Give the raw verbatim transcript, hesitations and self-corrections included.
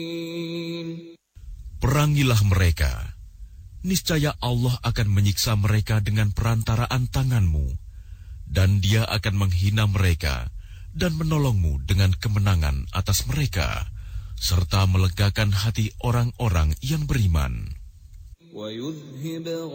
Perangilah mereka, niscaya Allah akan menyiksa mereka dengan perantaraan tanganmu, dan Dia akan menghina mereka dan menolongmu dengan kemenangan atas mereka, serta melegakan hati orang-orang yang beriman.